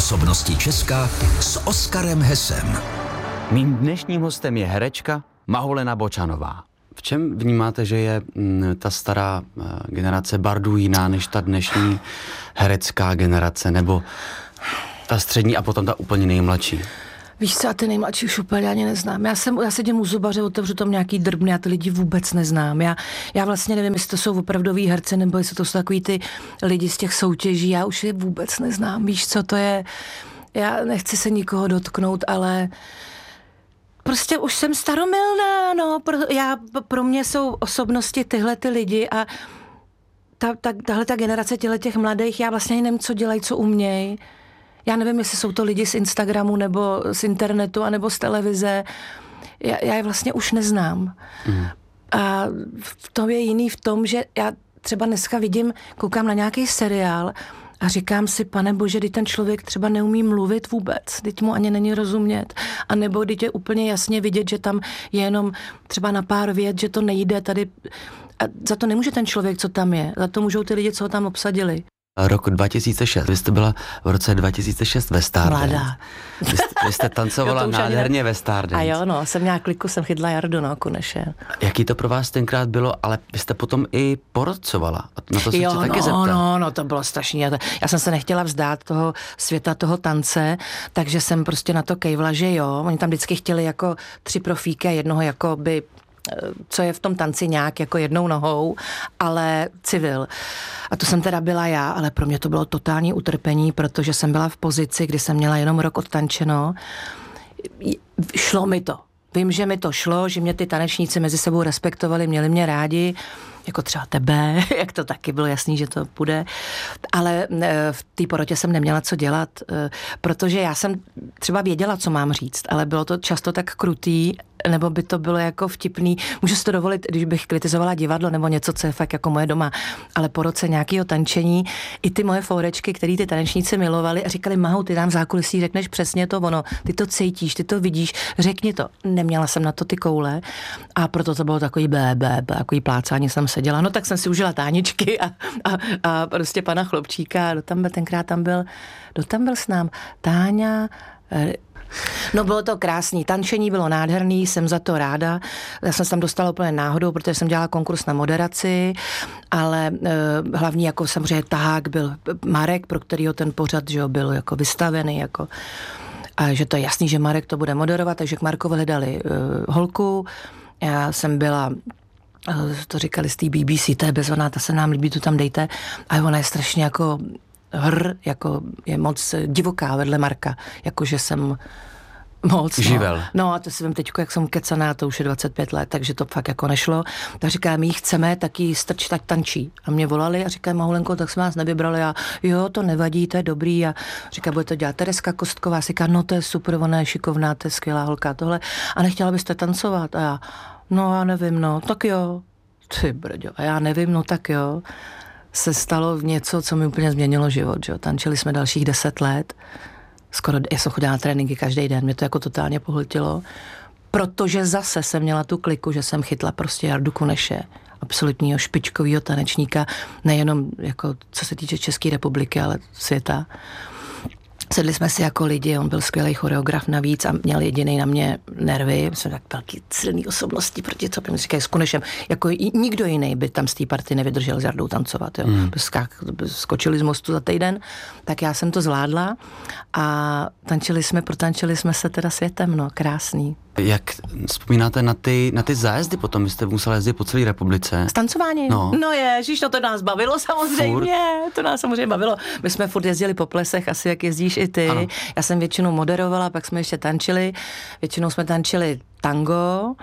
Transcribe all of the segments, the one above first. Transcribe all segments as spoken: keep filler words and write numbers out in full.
Osobnosti Česka s Oskarem Hesem. Mým dnešním hostem je herečka Mahulena Bočanová. V čem vnímáte, že je m, ta stará uh, generace bardů jiná než ta dnešní herecká generace, nebo ta střední a potom ta úplně nejmladší? Víš co, a ty nejmladší už úplně ani neznám. Já, jsem, já sedím u zubaře, otevřu tam nějaký drbny, já ty lidi vůbec neznám. Já, já vlastně nevím, jestli to jsou opravdoví herci, nebo jestli to jsou takový ty lidi z těch soutěží, já už je vůbec neznám. Víš co, to je, já nechci se nikoho dotknout, ale prostě už jsem staromilná, no. Pro, já, pro mě jsou osobnosti tyhle ty lidi a ta, ta, tahle ta generace těch mladých, já vlastně nevím, co dělají, co umějí. Já nevím, jestli jsou to lidi z Instagramu, nebo z internetu, anebo z televize. Já, já je vlastně už neznám. Mm. A v tom je jiný v tom, že já třeba dneska vidím, koukám na nějaký seriál a říkám si, pane bože, kdy ten člověk třeba neumí mluvit vůbec, teď mu ani není rozumět. A nebo když je úplně jasně vidět, že tam je jenom třeba na pár vět, že to nejde tady. A za to nemůže ten člověk, co tam je. Za to můžou ty lidi, co ho tam obsadili. Rok dva tisíce šest. Vy jste byla v roce dva tisíce šest ve Stardance. Mladá. Vy jste, vy jste tancovala nádherně ve Stardance. A jo, no, jsem měla kliku, jsem chytla Jardu, no, Kuneše. Jaký to pro vás tenkrát bylo, ale vy jste potom i porodcovala. Na to se jo, chci taky no, zeptat. no, no, to bylo strašně. Já jsem se nechtěla vzdát toho světa, toho tance, takže jsem prostě na to kejvla, že jo. Oni tam vždycky chtěli jako tři profíky a jednoho jako by co je v tom tanci nějak jako jednou nohou, ale civil. A to jsem teda byla já, ale pro mě to bylo totální utrpení, protože jsem byla v pozici, kdy jsem měla jenom rok odtančeno. Šlo mi to. Vím, že mi to šlo, že mě ty tanečníci mezi sebou respektovali, měli mě rádi, jako třeba tebe, jak to taky bylo jasný, že to půjde. Ale v té porotě jsem neměla co dělat, protože já jsem třeba věděla, co mám říct, ale bylo to často tak krutý, nebo by to bylo jako vtipný. Můžu si to dovolit, když bych kritizovala divadlo nebo něco, co je fakt jako moje doma. Ale po roce nějakého tančení i ty moje fourečky, který ty tanečníci milovali a říkali, Mahu, ty nám v zákulisí řekneš přesně to ono, ty to cítíš, ty to vidíš, řekni to. Neměla jsem na to ty koule a proto to bylo takový bé, bé, bé, takový plácání jsem seděla. No tak jsem si užila táničky a, a, a prostě pana Chlopčíka, kdo tam byl, tenkrát tam byl, kdo tam byl s nám? Táňa, no bylo to krásný, tančení bylo nádherný, jsem za to ráda. Já jsem se tam dostala úplně náhodou, protože jsem dělala konkurs na moderaci, ale e, hlavní jako samozřejmě tahák byl Marek, pro kterýho ten pořad, že jo, byl jako vystavený, jako a že to je jasný, že Marek to bude moderovat, takže k Markovi hledali e, holku. Já jsem byla, to říkali z té bé bé cé, to je bezvadná, ta se nám líbí, tu tam dejte. A ona je strašně jako hr, jako je moc divoká vedle Marka, jakože jsem moc. Živel. No, no a to si vím teďko, jak jsem kecaná, to už je dvacet pět let, takže to fakt jako nešlo. Tak říká, my jí chceme, tak jí strč, tak tančí. A mě volali a říkají, Mahulenko, tak jsme vás nevybrali. A jo, to nevadí, to je dobrý. A říká, bude to dělat Tereska Kostková. A říká, no to je super, ona je šikovná, to je skvělá holka, tohle. A nechtěla byste tancovat? A já, no já nevím, no, tak jo. Ty brďo, a já nevím, no tak jo. Se stalo něco, co mi úplně změnilo život, že? Tančili jsme dalších deset let. Skoro, já jsem chodila na tréninky každý den, mě to jako totálně pohltilo, protože zase jsem měla tu kliku, že jsem chytla prostě Jardu Kuneše, absolutního špičkovýho tanečníka, nejenom jako co se týče České republiky, ale světa. Sedli jsme si jako lidi, on byl skvělý choreograf navíc a měl jediný na mě nervy. Jsme tak velký silný osobnosti, proti co mi říkají s Kunešem. Jako nikdo jiný by tam z té party nevydržel s Jardou tancovat. Jo. Mm. Skočili z mostu za týden, tak já jsem to zvládla a tančili jsme, protančili jsme se teda světem, no, krásný. Jak vzpomínáte na ty, na ty zájezdy potom? Vy jste museli jezdit po celé republice. S tancováním? No, no ježiš, no to nás bavilo samozřejmě. Furt. To nás samozřejmě bavilo. My jsme furt jezdili po plesech, asi jak jezdíš i ty. Ano. Já jsem většinou moderovala, pak jsme ještě tančili. Většinou jsme tančili tango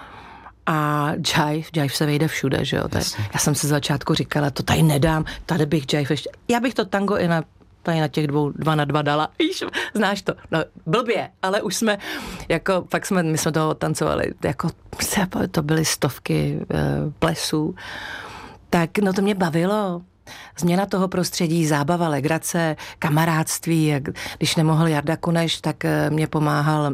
a jive. Jive se vejde všude, že jo. Já jsem si z začátku říkala, to tady nedám, tady bych jive ještě. Já bych to tango i na tady na těch dvou, dva na dva dala. Víš, znáš to. No, blbě, ale už jsme, jako, fakt jsme, my jsme toho tancovali, jako, to byly stovky e, plesů. Tak, no to mě bavilo. Změna toho prostředí, zábava, legrace, kamarádství. Jak, když nemohl Jarda Kuneš, tak e, mě pomáhal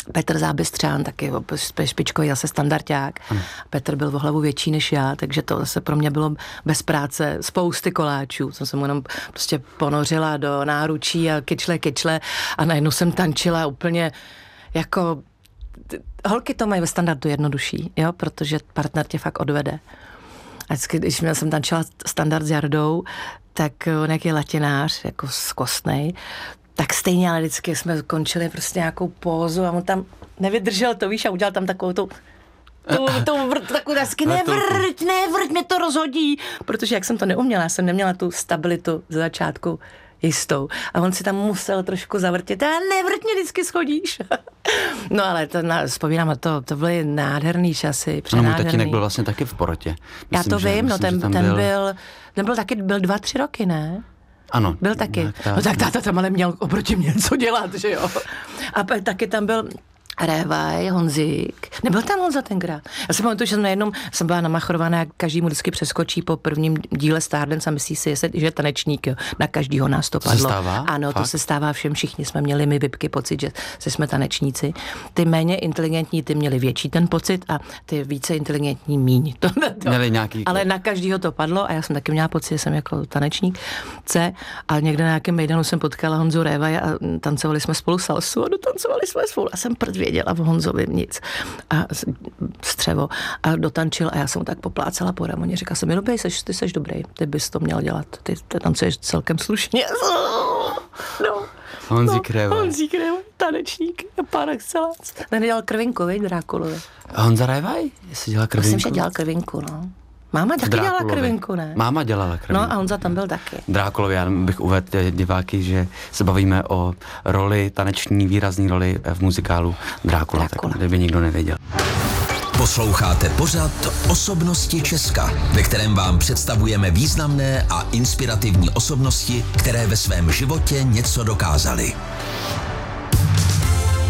Petr Zábystřán, taky špičkový zase standardák. Hmm. Petr byl o hlavu větší než já, takže to zase pro mě bylo bez práce spousty koláčů. Jsem se mu jenom prostě ponořila do náručí a kyčle, kyčle a najednou jsem tančila úplně jako... Holky to mají ve standardu jednodušší, jo, protože partner tě fakt odvede. A vždycky, když měl jsem tančila standard s Jardou, tak on jak je latinář, jako skostnej, tak stejně, ale vždycky jsme končili prostě nějakou pózu a on tam nevydržel to, víš, a udělal tam takovou tu, tu, tu vrt, takovou dasky, nevrť, nevrť, mě to rozhodí, protože jak jsem to neuměla, já jsem neměla tu stabilitu ze začátku jistou. A on si tam musel trošku zavrtět. A nevrť mě vždycky schodíš. No ale to na, vzpomínám, to, to byly nádherný časy, přenádherný. No můj tatínek byl vlastně taky v porotě. Myslím, Já to že, vím, myslím, no ten, ten, ten byl... byl, ten byl taky, byl dva, tři roky, ne? Ano. Byl taky. Tak, tak. No tak táta tam ale měl oproti mě co dělat, že jo. A pak taky tam byl Révaj, Honzík. Nebyl tam Honza tenkrát. Já si pamatuju, že jsem najednou jsem byla namachrovaná, jak každý mu vždycky přeskočí po prvním díle Stardance a myslí si, že je tanečník. Jo. Na každýho nás to padlo. To se stává? Ano, Fakt? to se stává všem, všichni jsme měli my vypky pocit, že jsme tanečníci. Ty méně inteligentní, ty měli větší ten pocit a ty více inteligentní míň. To, to. Měli nějaký... Ale na každýho to padlo a já jsem taky měla pocit, že jsem jako tanečník C a někde na nějakém mejdanu jsem potkala Honzu Révaje a tancovali jsme spolu salsu a dotancovali jsme spolu a jsem věděla v Honzovi nic. A střevo. A dotančil a já jsem mu tak poplácela po ramoně. Říkala jsem mi, no bej, seš, ty seš dobrý, ty bys to měl dělat. Ty, ty tancuješ celkem slušně. No. Honzík Révaj. Honzík Révaj, tanečník, par excellence. Ten dělal krvinku, viď, Drákulovi. Honza Révaj? Jestli dělal krvinku? Myslím, že dělal krvinku, no. Máma taky Drákulovi. dělala krvinku, ne? Máma dělala krvinku. No a Honza tam byl taky. Drákulovi, já bych uvedl diváky, že se bavíme o roli, taneční výrazný roli v muzikálu Drákula, Drákula. tak kdyby nikdo nevěděl. Posloucháte pořad Osobnosti Česka, ve kterém vám představujeme významné a inspirativní osobnosti, které ve svém životě něco dokázaly.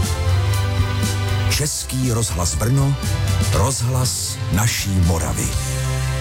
Český rozhlas Brno, rozhlas naší Moravy.